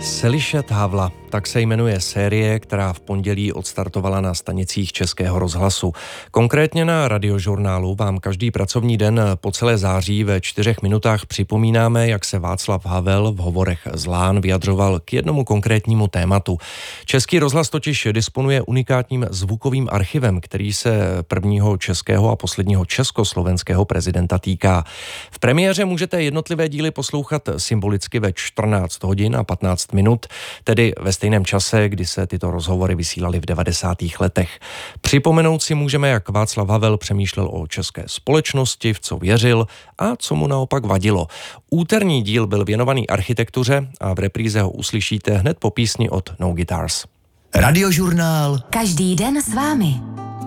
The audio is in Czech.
Slyšet Havla, tak se jmenuje série, která v pondělí odstartovala na stanicích Českého rozhlasu. Konkrétně na Radiožurnálu vám každý pracovní den po celé září ve 4 minutách připomínáme, jak se Václav Havel v hovorech z Lán vyjadřoval k jednomu konkrétnímu tématu. Český rozhlas totiž disponuje unikátním zvukovým archivem, který se prvního českého a posledního československého prezidenta týká. V premiéře můžete jednotlivé díly poslouchat symbolicky ve 14 hodin a 15 minut, tedy ve stejném čase, kdy se tyto rozhovory vysílaly v 90. letech. Připomenout si můžeme, jak Václav Havel přemýšlel o české společnosti, v co věřil a co mu naopak vadilo. Úterní díl byl věnovaný architektuře a v repríze ho uslyšíte hned po písni od No Guitars. Radiožurnál. Každý den s vámi.